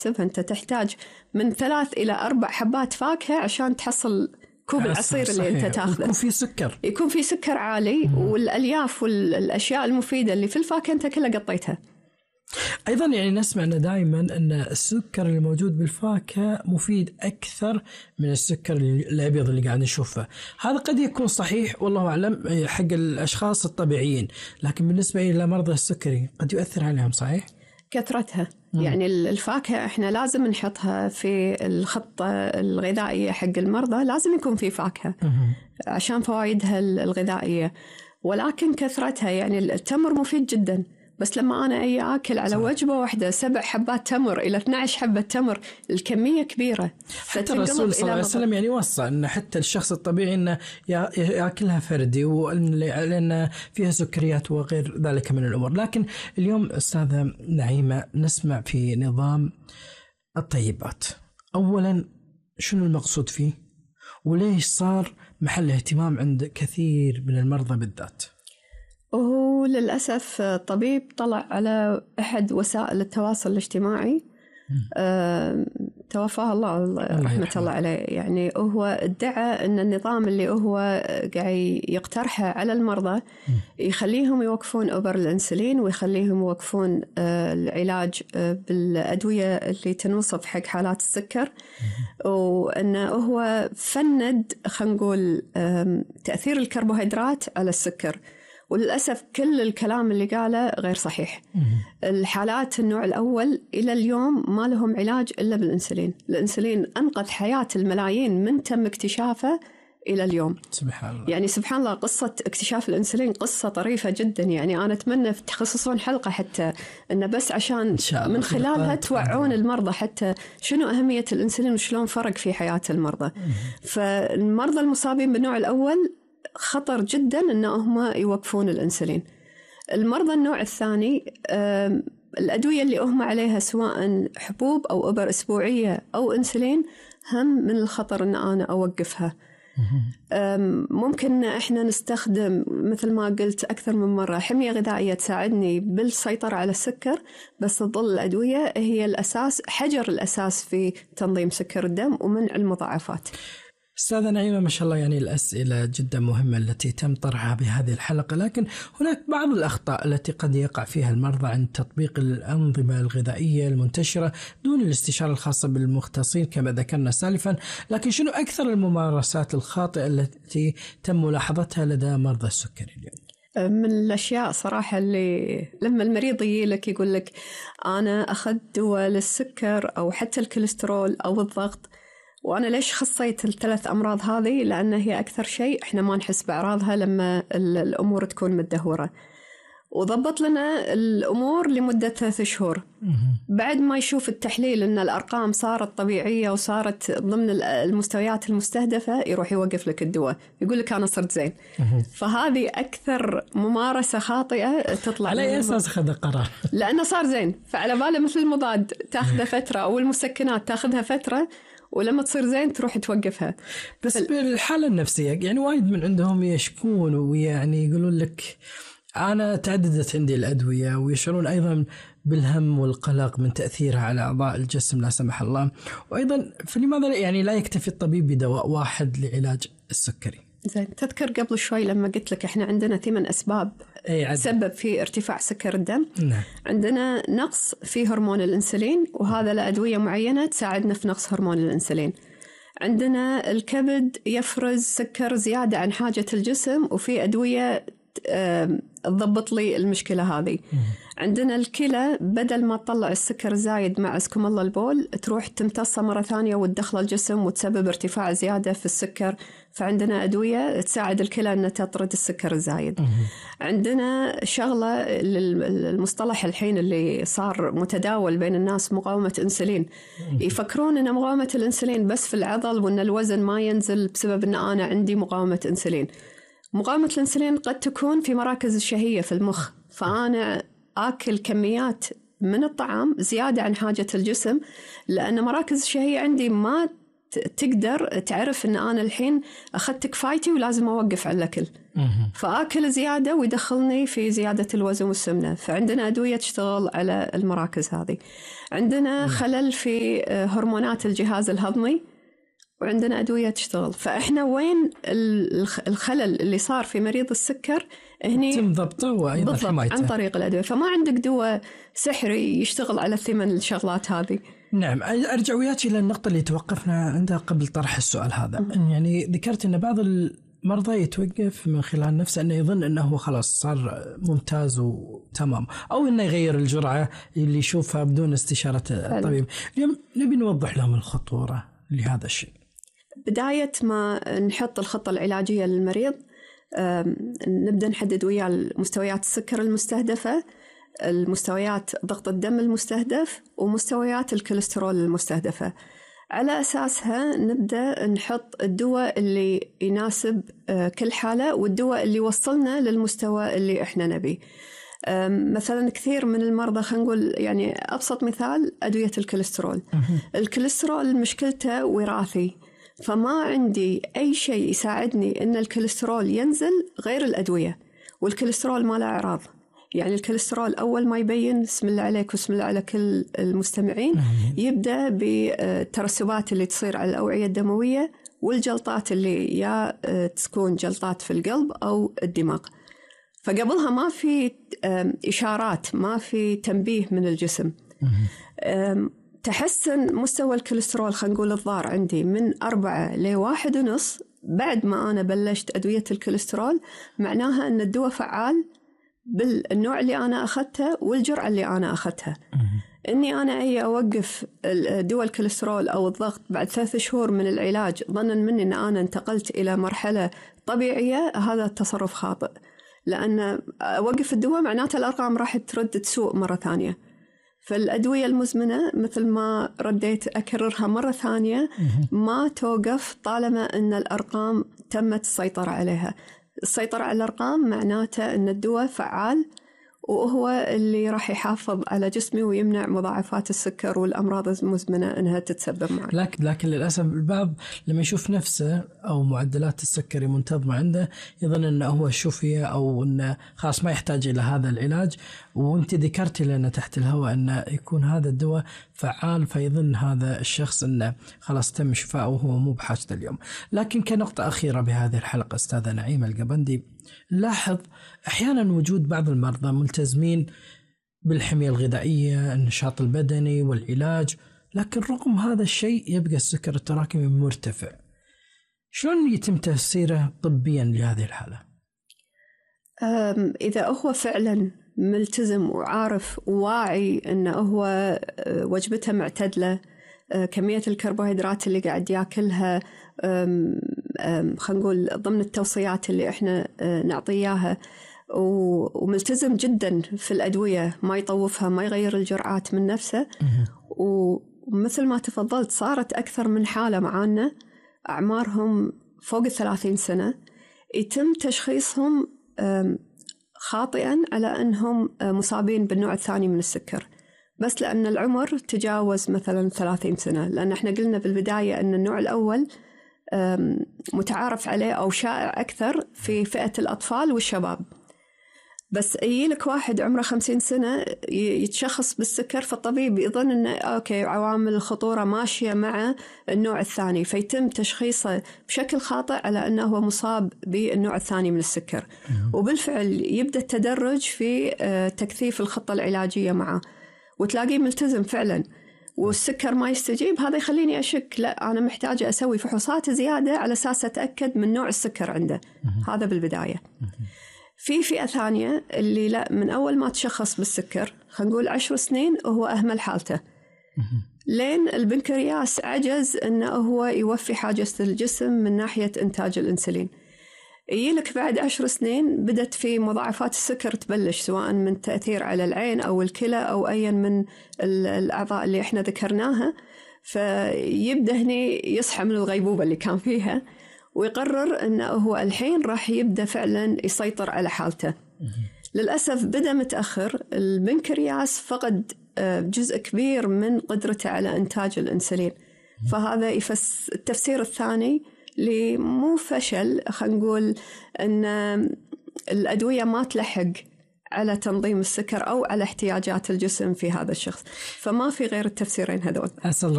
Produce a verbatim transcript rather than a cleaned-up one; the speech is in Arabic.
أنت تحتاج من ثلاث إلى أربع حبات فاكهة عشان تحصل كوب العصير اللي صحيح. أنت تأخذه يكون في سكر يكون في سكر عالي مم. والألياف والأشياء المفيدة اللي في الفاكهة أنت كلها قطيتها. أيضا يعني نسمع دائما أن السكر اللي موجود بالفاكهة مفيد أكثر من السكر الأبيض اللي قاعد نشوفه. هذا قد يكون صحيح والله أعلم حق الأشخاص الطبيعيين، لكن بالنسبة إلى مرضى السكري قد يؤثر عليهم. صحيح كثرتها. مم. يعني الفاكهة إحنا لازم نحطها في الخطة الغذائية حق المرضى، لازم يكون في فاكهة مم. عشان فوائدها الغذائية، ولكن كثرتها يعني التمر مفيد جدا، بس لما أنا أي أكل على صح. وجبة واحدة سبع حبات تمر إلى اثنتي عشرة حبة تمر، الكمية كبيرة. حتى الرسول صلى الله عليه وسلم يعني وصى أن حتى الشخص الطبيعي أنه يأكلها فردي، لأن فيها سكريات وغير ذلك من الأمور. لكن اليوم أستاذة نعيمة نسمع في نظام الطيبات، أولا شنو المقصود فيه وليش صار محل اهتمام عند كثير من المرضى بالذات؟ وهو للأسف طبيب طلع على أحد وسائل التواصل الاجتماعي أه توفاه الله رحمة الله عليه، يعني هو ادعى أن النظام اللي هو قاعد يقترحه على المرضى يخليهم يوقفون أوبر الأنسولين ويخليهم يوقفون أه العلاج أه بالأدوية اللي تنوصف حق حالات السكر، وأنه هو فند خلينا نقول أه تأثير الكربوهيدرات على السكر. وللأسف كل الكلام اللي قاله غير صحيح. الحالات النوع الأول إلى اليوم ما لهم علاج إلا بالإنسولين. الإنسولين أنقذ حياة الملايين من تم اكتشافه إلى اليوم. سبحان الله. يعني سبحان الله قصة اكتشاف الإنسولين قصة طريفة جدا، يعني أنا أتمنى تخصصون حلقة حتى إنه بس عشان من خلالها توعون المرضى حتى شنو أهمية الإنسولين وشلون فرق في حياة المرضى. فالمرضى المصابين بالنوع الأول خطر جدا أنهم يوقفون الأنسولين. المرضى النوع الثاني الأدوية اللي أهم عليها سواء حبوب أو إبر أسبوعية أو أنسولين هم من الخطر أن أنا أوقفها. ممكن إحنا نستخدم مثل ما قلت أكثر من مرة حمية غذائية تساعدني بالسيطرة على السكر، بس تظل الأدوية هي الأساس، حجر الأساس في تنظيم سكر الدم ومنع المضاعفات. أستاذة نعيمة ما شاء الله يعني الأسئلة جدا مهمة التي تم طرحها بهذه الحلقة، لكن هناك بعض الأخطاء التي قد يقع فيها المرضى عند تطبيق الأنظمة الغذائية المنتشرة دون الاستشارة الخاصة بالمختصين كما ذكرنا سالفا. لكن شنو أكثر الممارسات الخاطئة التي تم ملاحظتها لدى مرضى السكري اليوم؟ من الأشياء صراحة اللي لما المريض يجي لك يقول لك أنا أخذت دواء للسكر أو حتى الكوليسترول أو الضغط، وأنا ليش خصيت الثلاث أمراض هذه؟ لأن هي أكثر شيء إحنا ما نحس بأعراضها لما الأمور تكون متدهورة. وضبط لنا الأمور لمدة ثلاث شهور، بعد ما يشوف التحليل أن الأرقام صارت طبيعية وصارت ضمن المستويات المستهدفة يروح يوقف لك الدواء، يقول لك أنا صرت زين. فهذه أكثر ممارسة خاطئة تطلع. على أي أساس أخذ قرار؟ لأنه صار زين، فعلى باله مثل المضاد تأخذه فترة أو المسكنات تأخذها فترة ولما تصير زين تروح توقفها. بس فل... بالحالة النفسية يعني وايد من عندهم يشكون ويعني يقولون لك أنا تعددت عندي الأدوية، ويشعرون أيضا بالهم والقلق من تأثيرها على أعضاء الجسم لا سمح الله. وأيضا فلماذا يعني لا يكتفي الطبيب بدواء واحد لعلاج السكري؟ زين، تذكر قبل شوي لما قلت لك إحنا عندنا ثمان أسباب تسبب في ارتفاع سكر الدم. نعم. عندنا نقص في هرمون الأنسولين، وهذا لأدوية معينة تساعدنا في نقص هرمون الأنسولين. عندنا الكبد يفرز سكر زيادة عن حاجة الجسم، وفي أدوية تضبط لي المشكلة هذه. عندنا الكلى بدل ما تطلع السكر الزايد مع اسكم الله البول تروح تمتصه مرة ثانية وتدخل الجسم وتسبب ارتفاع زيادة في السكر، فعندنا أدوية تساعد الكلى أن تطرد السكر الزايد. عندنا شغلة المصطلح الحين اللي صار متداول بين الناس مقاومة أنسولين، يفكرون أن مقاومة الأنسولين بس في العضل وأن الوزن ما ينزل بسبب أن أنا عندي مقاومة أنسولين. مقاومة الأنسولين قد تكون في مراكز الشهية في المخ، فأنا آكل كميات من الطعام زيادة عن حاجة الجسم، لأن مراكز الشهية عندي ما تقدر تعرف أن أنا الحين أخذت كفايتي ولازم أوقف على الأكل، فآكل زيادة ويدخلني في زيادة الوزن والسمنة. فعندنا أدوية تشتغل على المراكز هذه. عندنا خلل في هرمونات الجهاز الهضمي وعندنا أدوية تشتغل. فإحنا وين الخلل اللي صار في مريض السكر هني تم ضبطه وأيضا حمايته عن طريق الأدوية. فما عندك دواء سحري يشتغل على الثمن الشغلات هذه. نعم. أرجع وياك إلى النقطة اللي توقفنا عندها قبل طرح السؤال هذا. م- يعني ذكرت أن بعض المرضى يتوقف من خلال نفسه أنه يظن أنه هو خلاص صار ممتاز وتمام، أو أنه يغير الجرعة اللي يشوفها بدون استشارة الطبيب. اليوم نبي نوضح لهم الخطورة لهذا الشيء. بداية ما نحط الخطة العلاجية للمريض نبدأ نحدد وياه مستويات السكر المستهدفة، المستويات ضغط الدم المستهدف، ومستويات الكوليسترول المستهدفة. على أساسها نبدأ نحط الدواء اللي يناسب كل حالة والدواء اللي وصلنا للمستوى اللي إحنا نبيه. مثلا كثير من المرضى، خلينا نقول يعني أبسط مثال أدوية الكوليسترول. الكوليسترول مشكلته وراثي، فما عندي أي شيء يساعدني إن الكوليسترول ينزل غير الأدوية. والكوليسترول ما له أعراض، يعني الكوليسترول أول ما يبين، بسم الله عليك وبسم الله على كل المستمعين، يبدأ بالترسبات اللي تصير على الأوعية الدموية والجلطات اللي يا تكون جلطات في القلب أو الدماغ. فقبلها ما في إشارات، ما في تنبيه من الجسم. تحسن مستوى الكوليسترول، خلينا نقول الضار عندي من أربعة لواحد ونص بعد ما أنا بلشت أدوية الكوليسترول، معناها أن الدواء فعال بالنوع اللي أنا أخذته والجرعة اللي أنا أخذتها. إني أنا أي أوقف دواء الكوليسترول أو الضغط بعد ثلاث شهور من العلاج ظنا مني أن أنا انتقلت إلى مرحلة طبيعية، هذا التصرف خاطئ. لأن أوقف الدواء معناته الأرقام راح ترد تسوء مرة ثانية. فالأدوية المزمنة مثل ما رديت أكررها مرة ثانية، ما توقف طالما أن الأرقام تمت السيطرة عليها. السيطرة على الأرقام معناته أن الدواء فعال، وهو اللي راح يحافظ على جسمي ويمنع مضاعفات السكر والأمراض المزمنة أنها تتسبب معي. لكن لكن للأسف البعض لما يشوف نفسه أو معدلات السكري منتظمة عنده يظن أنه هو شفية أو أنه خلاص ما يحتاج إلى هذا العلاج. وأنت ذكرتي لنا تحت الهواء أنه يكون هذا الدواء فعال، فيظن هذا الشخص أنه خلاص تم شفاءه وهو مو بحاجة اليوم. لكن كنقطة أخيرة بهذه الحلقة أستاذة نعيمة القبندي، لاحظ أحيانا وجود بعض المرضى ملتزمين بالحمية الغذائية، النشاط البدني والعلاج، لكن رغم هذا الشيء يبقى السكر التراكمي مرتفع. شلون يتم تفسيره طبيا لهذه الحالة؟ إذا هو فعلا ملتزم وعارف وواعي أنه هو وجبته معتدلة، كمية الكربوهيدرات اللي قاعد ياكلها خلينا نقول ضمن التوصيات اللي احنا نعطيها، وملتزم جدا في الأدوية، ما يطوفها، ما يغير الجرعات من نفسه. ومثل ما تفضلت صارت أكثر من حالة معانا أعمارهم فوق الثلاثين سنة يتم تشخيصهم خاطئا على أنهم مصابين بالنوع الثاني من السكر، بس لأن العمر تجاوز مثلا ثلاثين سنة. لأن احنا قلنا بالبداية أن النوع الأول متعارف عليه أو شائع أكثر في فئة الأطفال والشباب، بس يجيلك واحد عمره خمسين سنة يتشخص بالسكر، فالطبيب يظن أنه أوكي عوامل الخطورة ماشية مع النوع الثاني، فيتم تشخيصه بشكل خاطئ على أنه هو مصاب بالنوع الثاني من السكر. وبالفعل يبدأ التدرج في تكثيف الخطة العلاجية معه، وتلاقيه ملتزم فعلا والسكر ما يستجيب. هذا يخليني أشك، لا أنا محتاجة أسوي فحوصات زيادة على أساس أتأكد من نوع السكر عنده. هذا بالبداية. في فئة ثانية اللي لا، من أول ما تشخص بالسكر خلينا نقول عشر سنين وهو أهمل حالته، لين البنكرياس عجز أنه هو يوفي حاجة الجسم من ناحية إنتاج الأنسولين. يجيلك بعد عشر سنين بدت في مضاعفات السكر تبلش، سواء من تأثير على العين أو الكلى أو أي من الأعضاء اللي إحنا ذكرناها، فيبدأ هني يصحى من الغيبوبة اللي كان فيها ويقرر أنه هو الحين راح يبدأ فعلا يسيطر على حالته. للأسف بدأ متأخر، البنكرياس فقد جزء كبير من قدرته على إنتاج الأنسولين، فهذا يفس التفسير الثاني اللي مو فشل، خلينا نقول أن الأدوية ما تلحق على تنظيم السكر أو على احتياجات الجسم في هذا الشخص، فما في غير التفسيرين هذول.